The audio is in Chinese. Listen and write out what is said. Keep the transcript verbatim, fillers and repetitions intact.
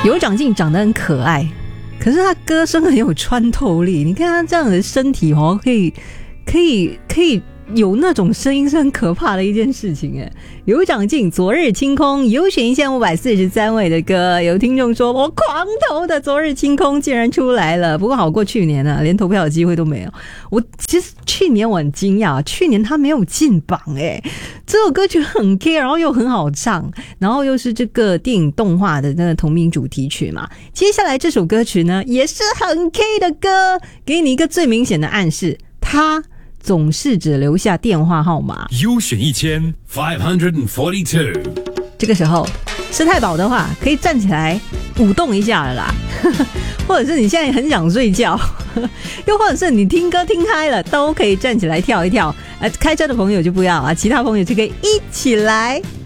有长进长得很可爱，可是他歌声很有穿透力。你看他这样的身体哦，可以可以可以有那种声音，是很可怕的一件事情哎。有长进，昨日清空，优选一千五百四十三位的歌，有听众说我狂投的昨日清空竟然出来了，不过好过去年啊，连投票的机会都没有。我其实去年我很惊讶，去年他没有进榜哎，这首歌曲很 K， 然后又很好唱，然后又是这个电影动画的那个同名主题曲嘛。接下来这首歌曲呢，也是很 K 的歌，给你一个最明显的暗示，他总是只留下电话号码。 优选一千 five hundred forty-two。 这个时候，吃太饱的话，可以站起来舞动一下了啦，或者是你现在很想睡觉，又或者是你听歌听嗨了，都可以站起来跳一跳。呃，开车的朋友就不要啊，其他朋友就可以一起来。